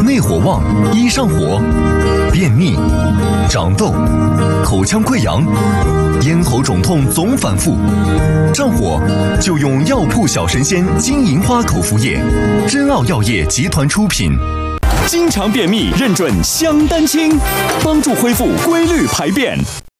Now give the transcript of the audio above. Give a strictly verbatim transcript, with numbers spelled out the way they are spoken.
内火旺，易上火，便秘、长痘、口腔溃疡、咽喉肿痛总反复，上火就用药铺小神仙金银花口服液，真奥药业集团出品。 经常便秘认准香丹清，帮助恢复规律排便。